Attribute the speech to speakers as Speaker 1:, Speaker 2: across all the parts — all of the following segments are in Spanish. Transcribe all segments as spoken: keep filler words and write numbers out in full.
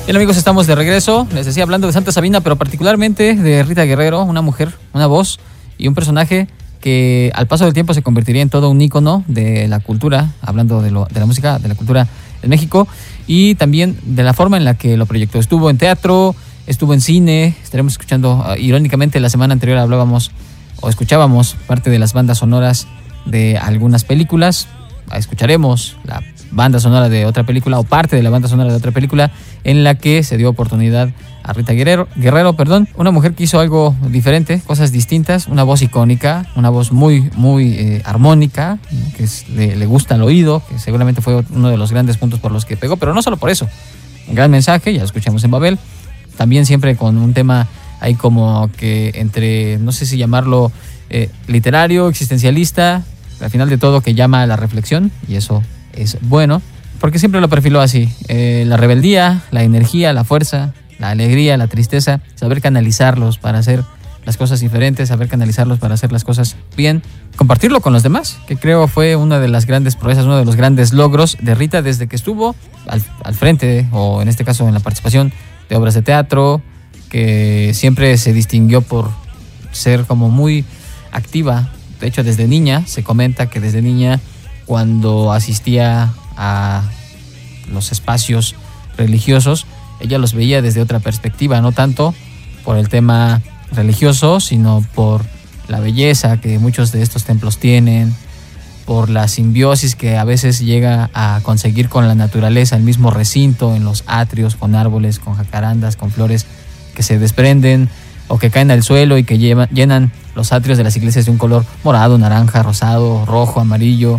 Speaker 1: Bien, amigos, estamos de regreso. Les decía, hablando de Santa Sabina, pero particularmente de Rita Guerrero, una mujer, una voz y un personaje que al paso del tiempo se convertiría en todo un ícono de la cultura, hablando de, lo, de la música, de la cultura en México, y también de la forma en la que lo proyectó. Estuvo en teatro, estuvo en cine. Estaremos escuchando, uh, irónicamente, la semana anterior hablábamos o escuchábamos parte de las bandas sonoras de algunas películas. Escucharemos la banda sonora de otra película o parte de la banda sonora de otra película en la que se dio oportunidad a Rita Guerrero, Guerrero, perdón, una mujer que hizo algo diferente, cosas distintas, una voz icónica, una voz muy, muy eh, armónica, que es, le, le gusta al oído, que seguramente fue uno de los grandes puntos por los que pegó, pero no solo por eso. Un gran mensaje, ya lo escuchamos en Babel, también siempre con un tema ahí como que entre, no sé si llamarlo eh, literario, existencialista, al final de todo que llama a la reflexión, y eso es bueno, porque siempre lo perfiló así, eh, la rebeldía, la energía, la fuerza, la alegría, la tristeza, saber canalizarlos para hacer las cosas diferentes, saber canalizarlos para hacer las cosas bien, compartirlo con los demás, que creo fue una de las grandes proezas, uno de los grandes logros de Rita desde que estuvo al, al frente, o en este caso en la participación de obras de teatro, que siempre se distinguió por ser como muy activa. De hecho, desde niña, se comenta que desde niña, cuando asistía a los espacios religiosos, ella los veía desde otra perspectiva, no tanto por el tema religioso, sino por la belleza que muchos de estos templos tienen, por la simbiosis que a veces llega a conseguir con la naturaleza, el mismo recinto, en los atrios, con árboles, con jacarandas, con flores que se desprenden o que caen al suelo y que llevan, llenan los atrios de las iglesias de un color morado, naranja, rosado, rojo, amarillo,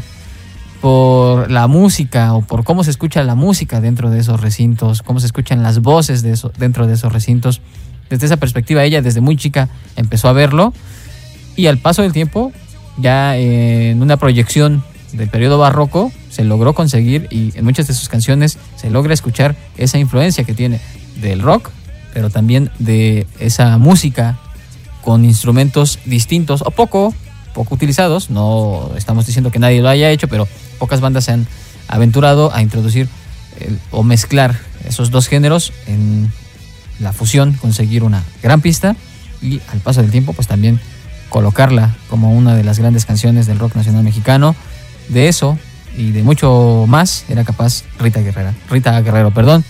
Speaker 1: por la música o por cómo se escucha la música dentro de esos recintos, cómo se escuchan las voces de eso, dentro de esos recintos. Desde esa perspectiva, ella desde muy chica empezó a verlo, y al paso del tiempo, ya en una proyección del periodo barroco, se logró conseguir, y en muchas de sus canciones se logra escuchar esa influencia que tiene del rock, pero también de esa música con instrumentos distintos o poco, poco utilizados. No estamos diciendo que nadie lo haya hecho, pero pocas bandas se han aventurado a introducir el, o mezclar esos dos géneros en la fusión, conseguir una gran pista y al paso del tiempo pues también colocarla como una de las grandes canciones del rock nacional mexicano. De eso y de mucho más era capaz Rita Guerrero, Rita Guerrero, perdón,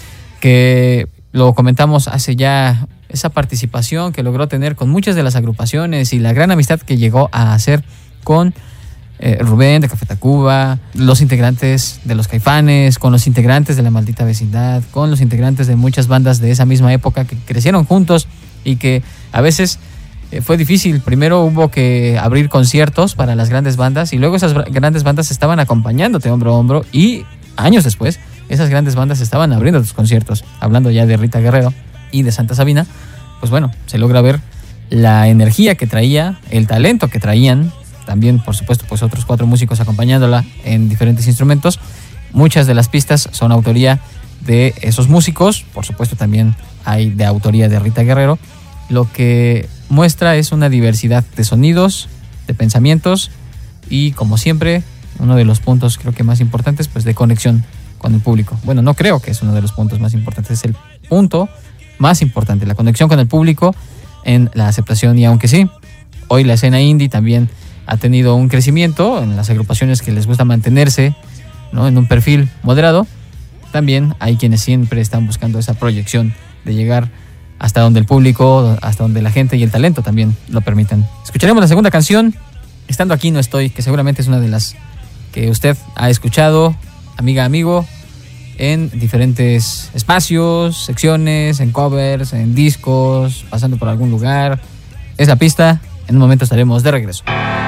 Speaker 1: que lo comentamos hace ya, esa participación que logró tener con muchas de las agrupaciones y la gran amistad que llegó a hacer con eh, Rubén de Café Tacuba, los integrantes de los Caifanes, con los integrantes de La Maldita Vecindad, con los integrantes de muchas bandas de esa misma época que crecieron juntos y que a veces eh, fue difícil. Primero hubo que abrir conciertos para las grandes bandas y luego esas grandes bandas estaban acompañándote hombro a hombro, y años después esas grandes bandas estaban abriendo tus conciertos. Hablando ya de Rita Guerrero y de Santa Sabina, pues bueno, se logra ver la energía que traía, el talento que traían, también por supuesto pues otros cuatro músicos acompañándola en diferentes instrumentos. Muchas de las pistas son autoría de esos músicos, por supuesto también hay de autoría de Rita Guerrero. Lo que muestra es una diversidad de sonidos, de pensamientos y, como siempre, uno de los puntos creo que más importantes, pues de conexión con el público. Bueno, no creo que es uno de los puntos más importantes, es el punto más importante, la conexión con el público en la aceptación. Y aunque sí, hoy la escena indie también ha tenido un crecimiento en las agrupaciones que les gusta mantenerse, ¿no?, en un perfil moderado, también hay quienes siempre están buscando esa proyección de llegar hasta donde el público, hasta donde la gente y el talento también lo permitan. Escucharemos la segunda canción, Estando Aquí No Estoy, que seguramente es una de las que usted ha escuchado, amiga, amigo, en diferentes espacios, secciones, en covers, en discos, pasando por algún lugar. Es la pista. En un momento estaremos de regreso.